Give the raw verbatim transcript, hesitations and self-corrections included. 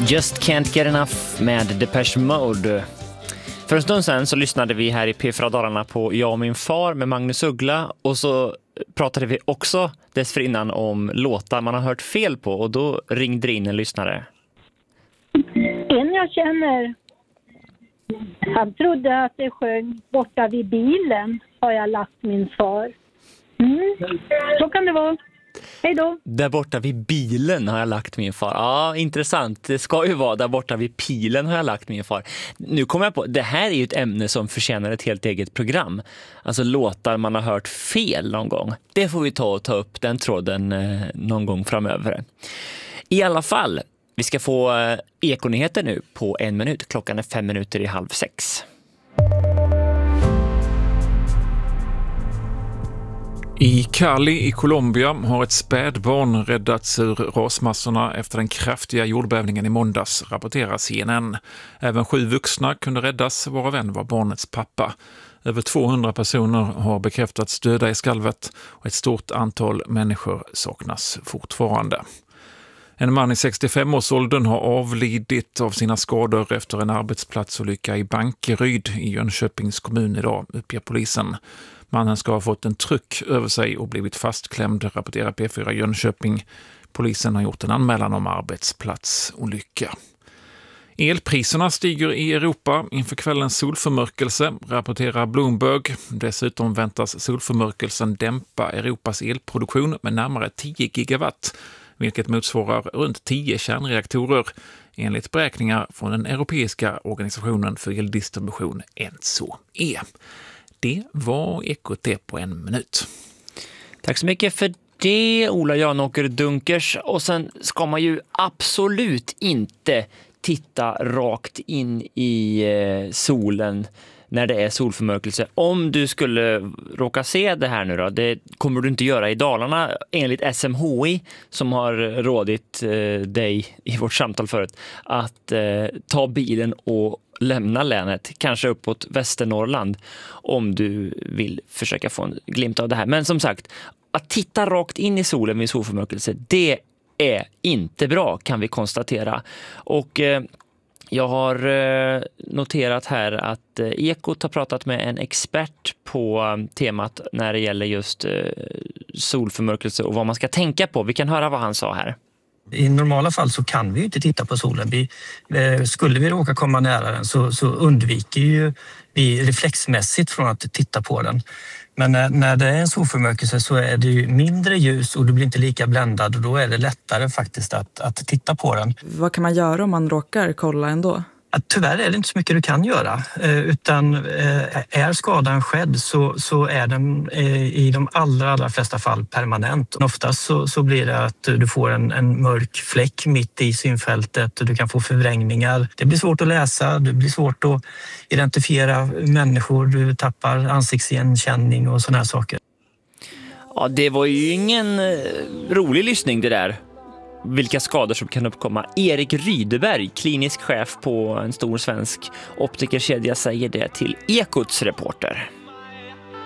Just Can't Get Enough med Depeche Mode. För en stund sedan så lyssnade vi här i P fyra Dalarna på Jag och min far med Magnus Uggla. Och så pratade vi också dessförinnan om låtar man har hört fel på. Och då ringde det in en lyssnare. En jag känner, han trodde att det sjöng borta vid bilen, har jag lagt min far. Mm. Så kan det vara. Hej då. Där borta vid bilen har jag lagt min far. Ja, intressant. Det ska ju vara där borta vid pilen har jag lagt min far. Nu kommer jag på, det här är ju ett ämne som förtjänar ett helt eget program. Alltså låtar man har hört fel någon gång. Det får vi ta och ta upp den tråden eh, någon gång framöver. I alla fall, vi ska få eh, ekonyheter nu på en minut. Klockan är fem minuter i halv sex. I Cali i Colombia har ett spädbarn räddats ur rasmassorna efter den kraftiga jordbävningen i måndags, rapporterar C N N. Även sju vuxna kunde räddas, varav en var barnets pappa. Över tvåhundra personer har bekräftats döda i skalvet och ett stort antal människor saknas fortfarande. En man i sextiofem-årsåldern har avlidit av sina skador efter en arbetsplatsolycka i Bankeryd i Jönköpings kommun idag, uppger polisen. Mannen ska ha fått en tryck över sig och blivit fastklämd, rapporterar P fyra Jönköping. Polisen har gjort en anmälan om arbetsplatsolycka. Elpriserna stiger i Europa inför kvällens solförmörkelse, rapporterar Bloomberg. Dessutom väntas solförmörkelsen dämpa Europas elproduktion med närmare tio gigawatt, vilket motsvarar runt tio kärnreaktorer, enligt beräkningar från den europeiska organisationen för eldistribution E N S O E. Det var Ekot på en minut. Tack så mycket för det, Ola Janåker Dunkers. Och sen ska man ju absolut inte titta rakt in i eh, solen när det är solförmörkelse. Om du skulle råka se det här nu då, det kommer du inte göra i Dalarna enligt S M H I som har rådit eh, dig i vårt samtal förut att eh, ta bilen och lämna länet, kanske uppåt Västernorrland om du vill försöka få en glimt av det här. Men som sagt, att titta rakt in i solen vid solförmörkelse, det är inte bra, kan vi konstatera. Och eh, jag har eh, noterat här att eh, Ekot har pratat med en expert på eh, temat när det gäller just eh, solförmörkelse och vad man ska tänka på. Vi kan höra vad han sa här. I normala fall så kan vi inte titta på solen. Vi, eh, skulle vi råka komma nära den så, så undviker ju vi reflexmässigt från att titta på den. Men när, när det är en solförmörkelse så är det ju mindre ljus och du blir inte lika bländad och då är det lättare faktiskt att, att titta på den. Vad kan man göra om man råkar kolla ändå? Att tyvärr är det inte så mycket du kan göra, utan är skadan skedd så, så är den i de allra, allra flesta fall permanent. Oftast så, så blir det att du får en, en mörk fläck mitt i synfältet och du kan få förvrängningar. Det blir svårt att läsa, det blir svårt att identifiera människor, du tappar ansiktsigenkänning och såna här saker. Ja, det var ju ingen rolig lyssning det där. Vilka skador som kan uppkomma. Erik Rydeberg, klinisk chef på en stor svensk optikerkedja, säger det till Ekots reporter.